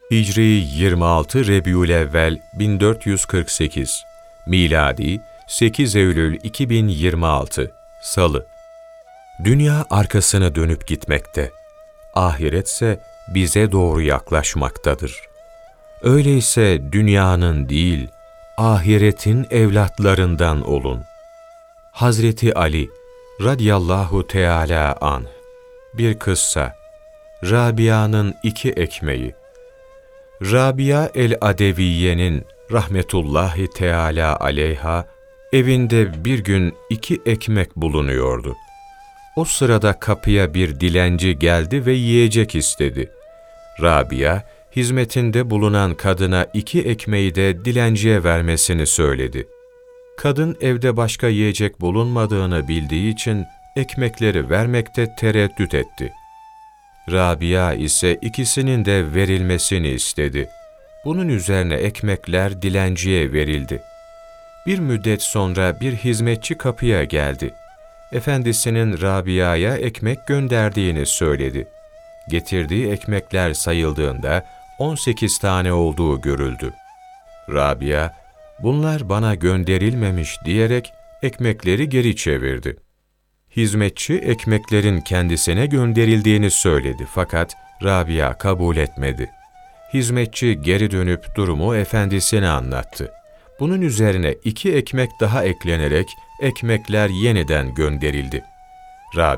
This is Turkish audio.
Hicri 26 Rebiülevvel 1448, miladi 8 Eylül 2026, Salı. Dünya arkasını dönüp gitmekte, ahiretse bize doğru yaklaşmaktadır. Öyleyse dünyanın değil, ahiretin evlatlarından olun. Hazreti Ali radiyallahu teâlâ anh. Bir kıssa. Rabia'nın 2 ekmeği. Rabia el-Adeviye'nin rahmetullahi teâlâ aleyha evinde bir gün 2 ekmek bulunuyordu. O sırada kapıya bir dilenci geldi ve yiyecek istedi. Rabia, hizmetinde bulunan kadına 2 ekmeği de dilenciye vermesini söyledi. Kadın evde başka yiyecek bulunmadığını bildiği için ekmekleri vermekte tereddüt etti. Rabia ise ikisinin de verilmesini istedi. Bunun üzerine ekmekler dilenciye verildi. Bir müddet sonra bir hizmetçi kapıya geldi. Efendisinin Rabia'ya ekmek gönderdiğini söyledi. Getirdiği ekmekler sayıldığında 18 tane olduğu görüldü. Rabia, "Bunlar bana gönderilmemiş" diyerek ekmekleri geri çevirdi. Hizmetçi ekmeklerin kendisine gönderildiğini söyledi fakat Rabia kabul etmedi. Hizmetçi geri dönüp durumu efendisine anlattı. Bunun üzerine 2 ekmek daha eklenerek ekmekler yeniden gönderildi. Rabia